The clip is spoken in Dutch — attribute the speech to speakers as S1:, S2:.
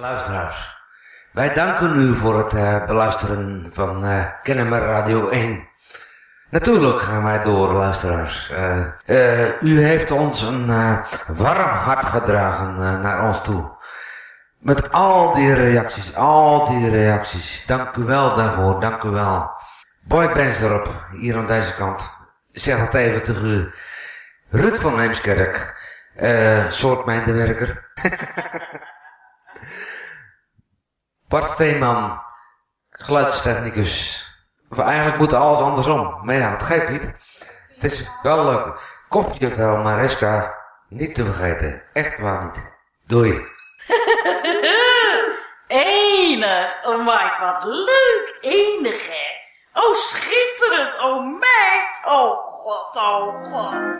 S1: Luisteraars, wij danken u voor het beluisteren van Kennemer Radio 1. Natuurlijk gaan wij door, luisteraars. U heeft ons een warm hart gedragen naar ons toe. Met al die reacties. Dank u wel daarvoor, dank u wel. Boy Bensterop, hier aan deze kant. Zeg het even tegen u. Ruud van Heemskerk, soort mijndewerker. Bart Steenman, geluidstechnicus. Of eigenlijk moet alles andersom. Maar ja, het geeft niet. Het is wel leuk. Koffievel Mariska, niet te vergeten. Echt waar niet. Doei.
S2: Enig. Oh meid, wat leuk. Enig hè. Oh schitterend. Oh meid. Oh god, oh god.